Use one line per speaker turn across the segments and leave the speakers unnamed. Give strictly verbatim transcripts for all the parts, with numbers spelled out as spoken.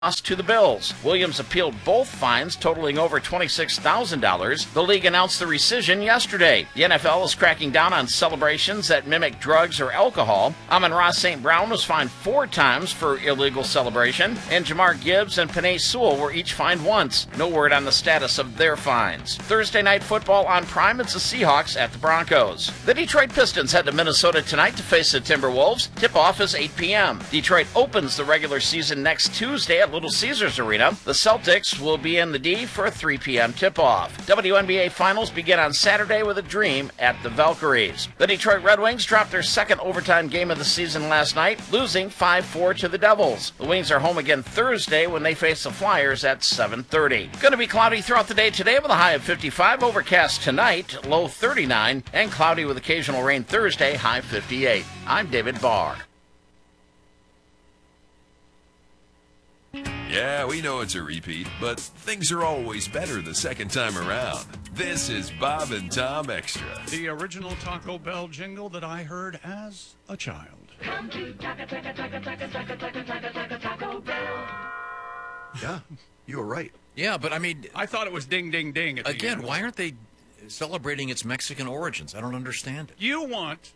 lost to the Bills. Williams appealed both fines, totaling over twenty-six thousand dollars. The league announced the rescission yesterday. The N F L is cracking down on celebrations that mimic drugs or alcohol. Amon-Ra Saint Brown was fined four times for illegal celebration, and Jamar Gibbs and Penei Sewell were each fined once. No word on the status of their fines. Thursday night football on Prime, it's the Seahawks at the Broncos. The Detroit Pistons head to Minnesota tonight to face the Timberwolves. Tip-off is eight p.m. Detroit opens the regular season next Tuesday at Little Caesars Arena. The Celtics will be in the D for a three p.m. tip-off. W N B A Finals begin on Saturday with a dream at the Valkyries. The Detroit Red Wings dropped their second overtime game of the season last night, losing five four to the Devils. The Wings are home again Thursday when they face the Flyers at seven thirty. Going to be cloudy throughout the day today with a high of fifty-five, overcast tonight, low thirty-nine, and cloudy with occasional rain Thursday, high fifty-eight. I'm David Barr.
Yeah, we know it's a repeat, but things are always better the second time around. This is Bob and Tom Extra.
The original Taco Bell jingle that I heard as a child.
Come to Taco, Taco, Taco, Taco, Taco, Taco, Taco, Taco, Taco Bell.
Yeah, you were right.
Yeah, but I mean,
I thought it was ding, ding, ding. At the
again,
end.
why aren't they celebrating its Mexican origins? I don't understand it.
You want,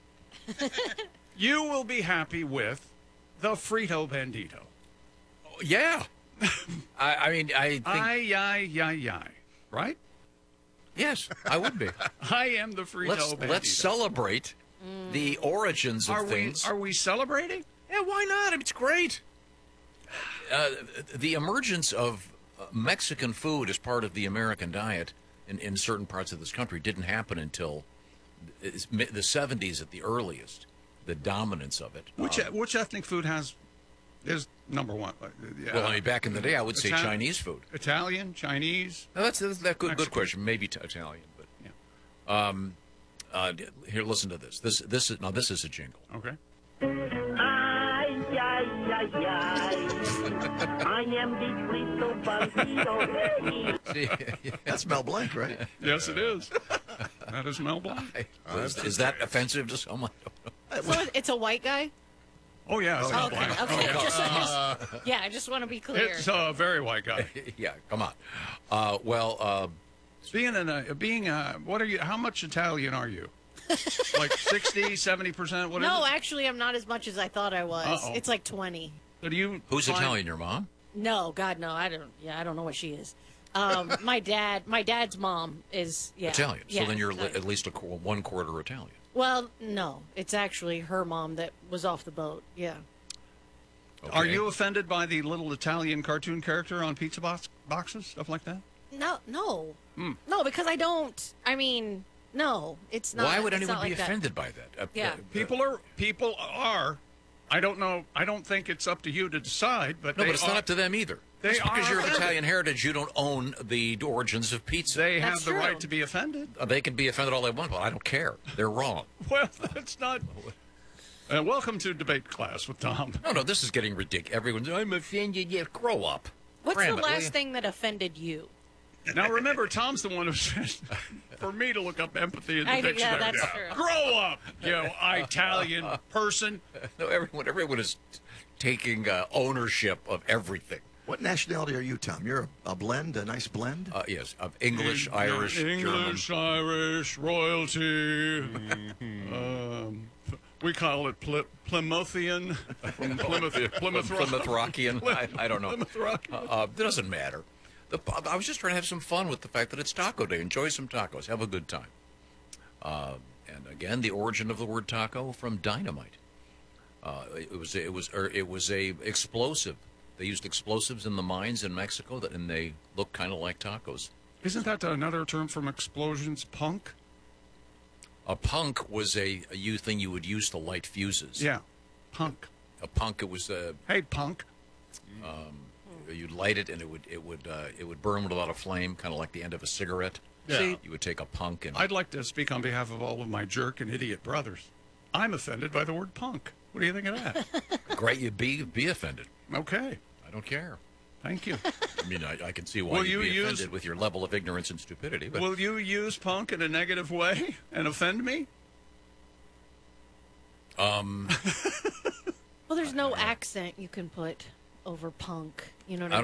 you will be happy with the Frito Bandito.
Yeah. I, I mean, I think...
Ay, ay, ay, ay. Right?
Yes, I would be.
I am the Frito
let's,
Bandito.
let's celebrate the origins of
are
things.
We, are we celebrating?
Yeah, why not? It's great. Uh, the emergence of Mexican food as part of the American diet in, in certain parts of this country didn't happen until the seventies at the earliest, the dominance of it.
Which
um,
which ethnic food has is number one? Uh, yeah.
Well, I mean, back in the day, I would say
Itali-
Chinese food.
Italian, Chinese.
No, that's, that's that good, good
Mexican.
question. Maybe t- Italian, but yeah. Um, uh, here, listen to this. This this is now this is a jingle.
Okay.
Ay, ay, ay, ay. I am the Frito Bandito.
That's Mel Blanc, right?
Yes, it is. That is Mel Blanc.
Is, is that offensive to someone?
So it's a white guy?
Oh, yeah. It's
Oh,
Mel
okay,
Blanc.
okay.
Oh,
Just, just, yeah, I just want to be clear.
It's a very white guy.
Yeah, come on. Uh, well, uh,
Being in a, being a, what are you, how much Italian are you? Like sixty, seventy percent? What is
no,
it?
actually, I'm not as much as I thought I was.
Uh-oh.
It's like twenty.
So do you
who's
find-
Italian? Your mom?
No, God, no. I don't. Yeah, I don't know what she is. Um, my dad, my dad's mom is yeah
Italian. So
yeah,
then you're
Italian.
li- at least a qu- one quarter Italian.
Well, no, it's actually her mom that was off the boat. Yeah.
Okay.
Are you offended by the little Italian cartoon character on pizza box, boxes, stuff like that?
No, no,
Mm.
no, because I don't. I mean, no, it's not.
Why would
it's
anyone
not
be
like that.
offended by that? Uh,
Yeah.
uh,
People are, people are. I don't know. I don't think it's up to you to decide, but
No,
they
but it's
are,
not up to them either.
They
Just because
are
you're of
offended.
Italian heritage, you don't own the origins of pizza.
They
That's
have the
true.
right to be offended.
Uh, they can be offended all they want, but I don't care. They're wrong.
Well, that's not. Uh, welcome to debate class with Tom.
No, no, this is getting ridiculous. Everyone's, I'm offended. Yeah, grow up.
What's
Cram
the
it, will
last
you?
thing that offended you?
Now remember, Tom's the one who said for me to look up empathy in the
I- yeah,
dictionary.
that's true.
Grow up, you Italian person.
No, everyone, everyone is taking uh, ownership of everything.
What nationality are you, Tom? You're a, a blend, a nice blend?
Uh, yes, of English, Irish,
English, Irish, royalty. um, we call it Ply- Plymouthian from Plymouth, Plymouth,
German, Plymouth Rockian. I, I don't know.
Plymouth Rock.
Uh, uh, it doesn't matter. The, I was just trying to have some fun with the fact that it's Taco Day. Enjoy some tacos. Have a good time. Uh, and again, the origin of the word taco from dynamite. Uh, it was it was or it was a explosive. They used explosives in the mines in Mexico, that, and they look kind of like tacos.
Isn't that another term from explosions? Punk.
A punk was a, a you thing you would use to light fuses.
Yeah, punk.
A punk. It was a.
Hey, punk.
You'd light it, and it would it would uh, it would burn without a flame, kind of like the end of a cigarette.
Yeah. See,
you would take a punk and
I'd like to speak on behalf of all of my jerk and idiot brothers. I'm offended by the word punk. What do you think of that?
great. You be be offended.
Okay,
I don't care.
thank you.
I mean, I, I can see why
Will
you'd
you
be
use-
offended with your level of ignorance and stupidity. But
Will you use punk in a negative way and offend me?
um,
Well, there's no accent you can put over punk. You know what
I
I